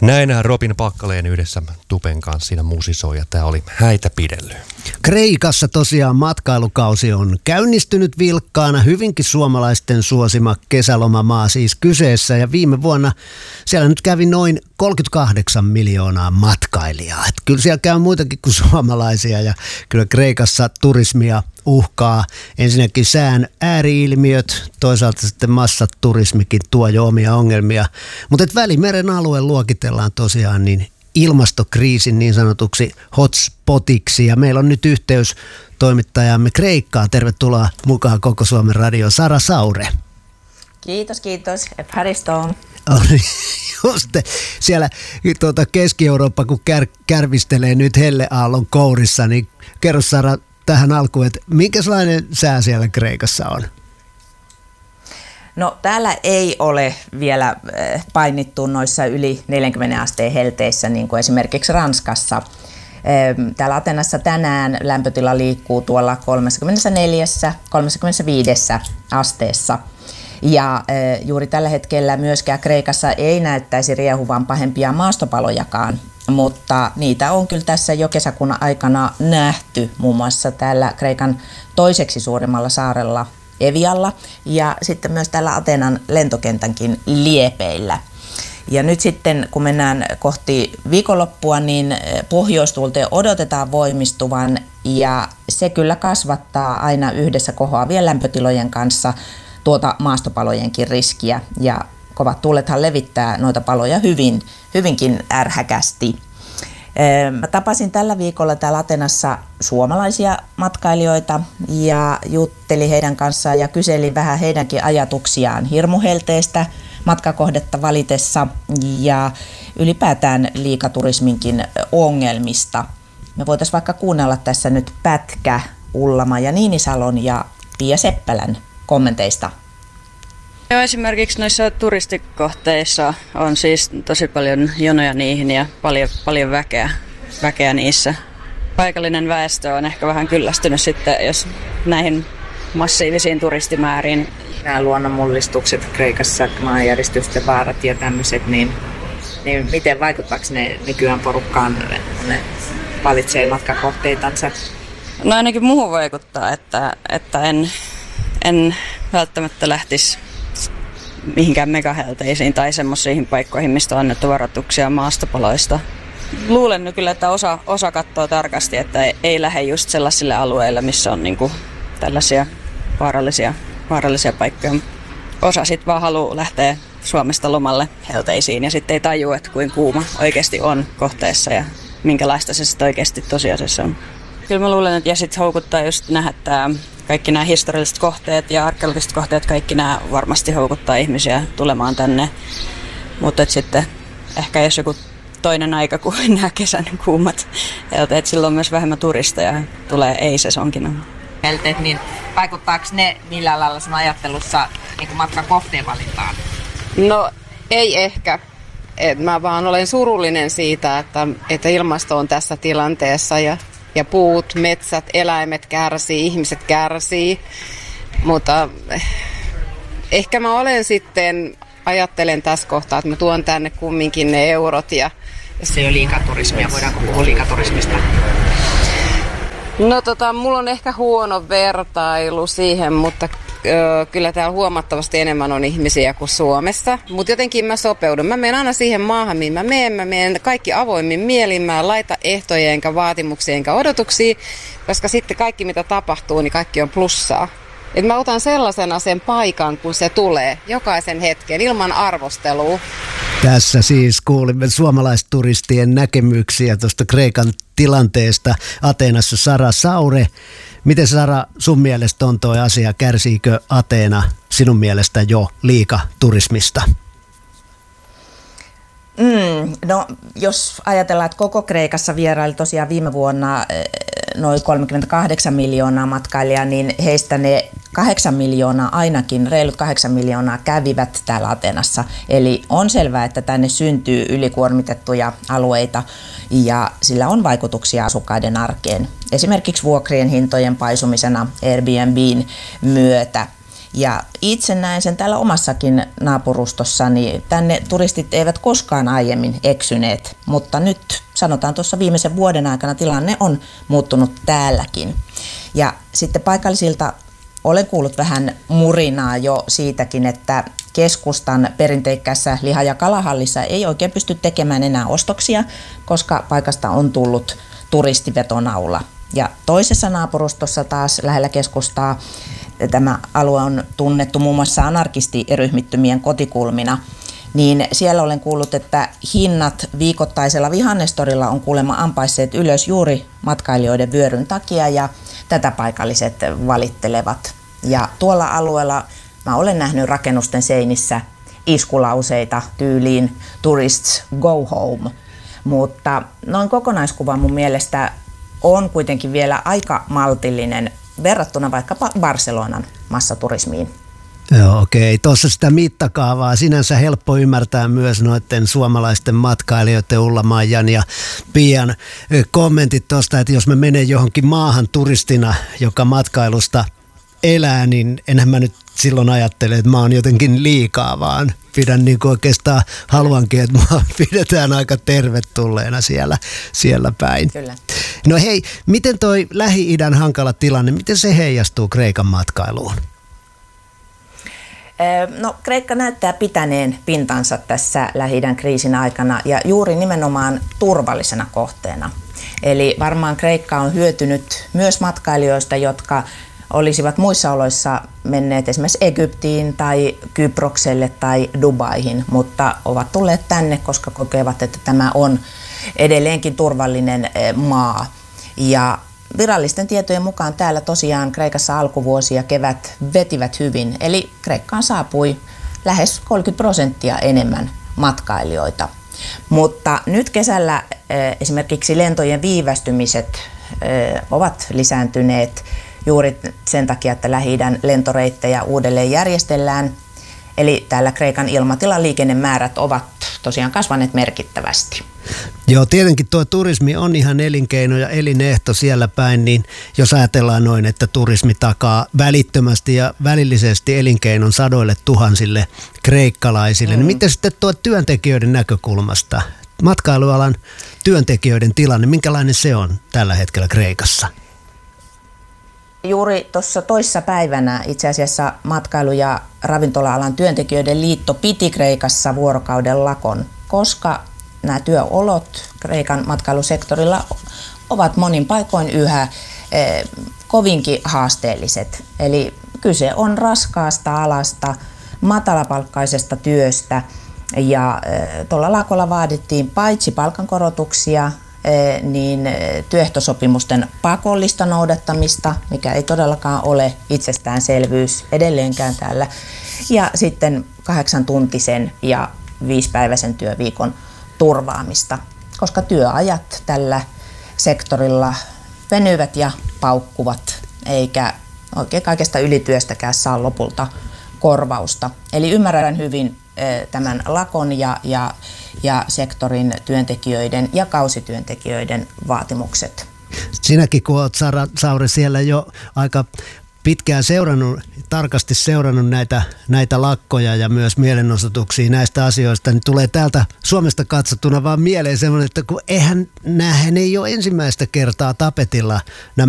Näin Robin Packaleen yhdessä Tupen kanssa siinä musisoi ja tämä oli Häitä pidellyt. Kreikassa tosiaan matkailukausi on käynnistynyt vilkkaana, hyvinkin suomalaisten suosima kesälomamaa siis kyseessä ja viime vuonna siellä nyt kävi noin 38 miljoonaa matkailijaa. Et kyllä siellä käy muitakin kuin suomalaisia ja kyllä Kreikassa turismia uhkaa ensinnäkin sään ääriilmiöt, toisaalta sitten massaturismikin tuo jo omia ongelmia, mutta Välimeren alue luokitellaan tosiaan niin ilmastokriisin niin sanotuksi hotspotiksi ja meillä on nyt yhteys toimittajamme Kreikkaan. Tervetuloa mukaan Koko Suomen Radio Sara Saure. Kiitos. Efharistoon. Just siellä Keski-Eurooppa, kun kärvistelee nyt helleaallon kourissa, niin kerro Sara tähän alkuun, että minkälainen sää siellä Kreikassa on? No täällä ei ole vielä painittu noissa yli 40 asteen helteissä, niin kuin esimerkiksi Ranskassa. Täällä Atenassa tänään lämpötila liikkuu tuolla 34-35 asteessa. Ja juuri tällä hetkellä myöskään Kreikassa ei näyttäisi riehuvan pahempia maastopalojakaan, mutta niitä on kyllä tässä jo kesäkuun aikana nähty, muun muassa täällä Kreikan toiseksi suurimmalla saarella Evialla ja sitten myös täällä Atenan lentokentänkin liepeillä. Ja nyt sitten kun mennään kohti viikonloppua, niin pohjoistuulten odotetaan voimistuvan ja se kyllä kasvattaa aina yhdessä kohoavien lämpötilojen kanssa tuota maastopalojenkin riskiä ja kovat tuulethan levittää noita paloja hyvinkin ärhäkästi. Mä tapasin tällä viikolla täällä Atenassa suomalaisia matkailijoita ja juttelin heidän kanssaan ja kyselin vähän heidänkin ajatuksiaan hirmuhelteestä matkakohdetta valitessa ja ylipäätään liikaturisminkin ongelmista. Me voitaisiin vaikka kuunnella tässä nyt pätkä Ulla-Maija Niinisalon ja Pia Seppälän kommenteista. Joo, esimerkiksi noissa turistikohteissa on siis tosi paljon jonoja niihin ja paljon väkeä niissä. Paikallinen väestö on ehkä vähän kyllästynyt sitten, jos näihin massiivisiin turistimääriin. Nämä luonnonmullistukset Kreikassa, maanjäristysten vaarat ja tämmöiset, niin miten vaikuttaako ne nykyään porukkaan, kun ne valitsee matkakohteitansa? No ainakin muuhun vaikuttaa, että en välttämättä lähtisi mihinkään megahelteisiin tai semmoisiin paikkoihin, mistä on annettu varoituksia maastopaloista. Luulen kyllä, että osa katsoo tarkasti, että ei lähde just sellaisille alueille, missä on niinku tällaisia vaarallisia paikkoja. Osa sitten vaan haluaa lähteä Suomesta lomalle helteisiin ja sitten ei tajua, että kuinka kuuma oikeasti on kohteessa ja minkälaista se sitten oikeasti tosiasiassa on. Kyllä mä luulen, että ja sitten houkuttaa just nähdä, että kaikki nämä historialliset kohteet ja arkeologiset kohteet, kaikki nämä varmasti houkuttaa ihmisiä tulemaan tänne. Mutta sitten ehkä jos joku toinen aika kuin nämä kesän kuumat helteet, silloin on myös vähemmän turisteja tulee ei-sesonkina. Helteet, niin vaikuttaako ne millään lailla sun ajattelussa niin matkakohteen valintaan? No ei ehkä. Mä vaan olen surullinen siitä, että ilmasto on tässä tilanteessa ja puut, metsät, eläimet kärsii, ihmiset kärsii. Mutta ehkä mä olen sitten, ajattelen tässä kohtaa, että mä tuon tänne kumminkin ne eurot. Se ei ole liikaturismia, voidaanko puhua liikaturismista? No mulla on ehkä huono vertailu siihen, mutta kyllä täällä huomattavasti enemmän on ihmisiä kuin Suomessa. Mutta jotenkin mä sopeudun. Mä menen aina siihen maahan, mihin mä menen kaikki avoimin mielin. Mä en laita ehtoja enkä vaatimuksia enkä odotuksia, koska sitten kaikki mitä tapahtuu, niin kaikki on plussaa. Et mä otan sellaisena sen paikan, kun se tulee, jokaisen hetken, ilman arvostelua. Tässä siis kuulimme suomalaisturistien näkemyksiä tuosta Kreikan tilanteesta Ateenassa. Sara Saure, miten Sara sun mielestä on tuo asia? Kärsiikö Ateena sinun mielestä jo liikaturismista? No jos ajatellaan, että koko Kreikassa vieraili tosiaan viime vuonna noin 38 miljoonaa matkailijaa, niin heistä ne 8 miljoonaa ainakin, reilut 8 miljoonaa kävivät täällä Atenassa. Eli on selvää, että tänne syntyy ylikuormitettuja alueita ja sillä on vaikutuksia asukkaiden arkeen. Esimerkiksi vuokrien hintojen paisumisena Airbnbin myötä. Ja itse näen sen täällä omassakin naapurustossani. Tänne turistit eivät koskaan aiemmin eksyneet, mutta nyt sanotaan tuossa viimeisen vuoden aikana tilanne on muuttunut täälläkin. Ja sitten paikallisilta olen kuullut vähän murinaa jo siitäkin, että keskustan perinteikkäässä liha- ja kalahallissa ei oikein pysty tekemään enää ostoksia, koska paikasta on tullut turistivetonaula. Ja toisessa naapurustossa taas lähellä keskustaa tämä alue on tunnettu muun muassa anarkistiryhmittymien kotikulmina, niin siellä olen kuullut, että hinnat viikoittaisella vihannestorilla on kuulemma ampaisseet ylös juuri matkailijoiden vyöryn takia ja tätä paikalliset valittelevat. Ja tuolla alueella mä olen nähnyt rakennusten seinissä iskulauseita tyyliin "Tourists go home", mutta noin kokonaiskuva mun mielestä on kuitenkin vielä aika maltillinen verrattuna vaikkapa Barcelonan massaturismiin. Joo, okei. Tuossa sitä mittakaavaa sinänsä helppo ymmärtää myös noiden suomalaisten matkailijoiden Ulla-Maijan ja Pian kommentit tuosta, että jos mä menen johonkin maahan turistina, joka matkailusta elää, niin enhän mä nyt silloin ajattele, että mä oon jotenkin liikaa, vaan pidän niin kuin oikeastaan haluankin, että mua pidetään aika tervetulleena siellä päin. Kyllä. No hei, miten toi Lähi-idän hankala tilanne, miten se heijastuu Kreikan matkailuun? No, Kreikka näyttää pitäneen pintansa tässä Lähi-idän kriisin aikana ja juuri nimenomaan turvallisena kohteena. Eli varmaan Kreikka on hyötynyt myös matkailijoista, jotka olisivat muissa oloissa menneet esimerkiksi Egyptiin tai Kyprokselle tai Dubaihin, mutta ovat tulleet tänne, koska kokevat, että tämä on edelleenkin turvallinen maa. Ja virallisten tietojen mukaan täällä tosiaan Kreikassa alkuvuosi ja kevät vetivät hyvin, eli Kreikkaan saapui lähes 30% enemmän matkailijoita. Mutta nyt kesällä esimerkiksi lentojen viivästymiset ovat lisääntyneet juuri sen takia, että Lähi-idän lentoreittejä uudelleen järjestellään. Eli täällä Kreikan ilmatilan liikennemäärät ovat tosiaan kasvaneet merkittävästi. Joo, tietenkin tuo turismi on ihan elinkeino ja elinehto siellä päin, niin jos ajatellaan noin, että turismi takaa välittömästi ja välillisesti elinkeinon sadoille tuhansille kreikkalaisille, niin miten sitten tuo työntekijöiden näkökulmasta, matkailualan työntekijöiden tilanne, minkälainen se on tällä hetkellä Kreikassa? Juuri tuossa toissa päivänä itse asiassa matkailu- ja ravintola-alan työntekijöiden liitto piti Kreikassa vuorokauden lakon, koska nämä työolot Kreikan matkailusektorilla ovat monin paikoin yhä kovinkin haasteelliset. Eli kyse on raskaasta alasta, matalapalkkaisesta työstä ja tuolla lakolla vaadittiin paitsi palkankorotuksia, niin työehtosopimusten pakollista noudattamista, mikä ei todellakaan ole itsestäänselvyys edelleenkään täällä, ja sitten 8-tuntisen ja 5-päiväisen työviikon turvaamista, koska työajat tällä sektorilla venyvät ja paukkuvat, eikä oikein kaikesta ylityöstäkään saa lopulta korvausta. Eli ymmärrän hyvin tämän lakon ja sektorin työntekijöiden ja kausityöntekijöiden vaatimukset. Sinäkin, kun olet Saure siellä jo aika pitkään tarkasti seurannut näitä lakkoja ja myös mielenosoituksia näistä asioista, niin tulee täältä Suomesta katsottuna vaan mieleen semmoinen, että kun näähän ei ole ensimmäistä kertaa tapetilla nämä